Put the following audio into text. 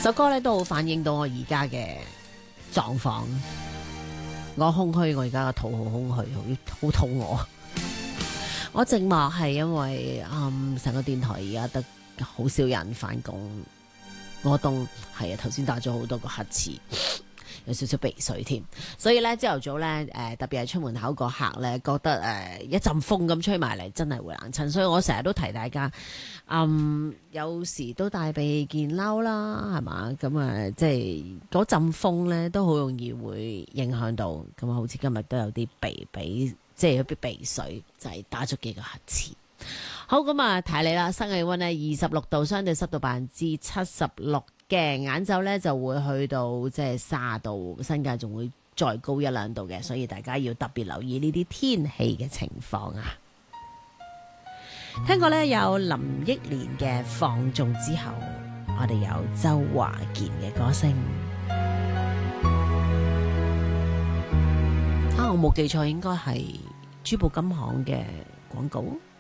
首歌咧都好反映到我而家嘅狀況。我空虛，我而家個肚好空虛，好肚餓。我寂寞係因為成個電台而家得好少人返工。我凍係啊，頭先打咗好多個乞嗤，有少少鼻水添。所以咧朝頭早咧特別係出門口個客咧，覺得一陣風咁吹埋嚟，真係會冷親。所以我成日都提大家，有時都帶備件褸啦，係嘛？咁即係嗰陣風咧都好容易會影響到。咁好似今日都有啲鼻，即係有啲鼻水，就係打咗幾個乞嗤。好，咁啊，提你啦，室氣溫呢26度，相對濕度76%嘅，晏晝呢就會去到即係30度，新界仲會再高1-2度嘅，所以大家要特別留意呢啲天氣嘅情況啊。聽過呢有林憶蓮嘅放縱之後，我哋有周華健嘅歌聲。我冇記錯，應該係珠寶金行嘅廣告。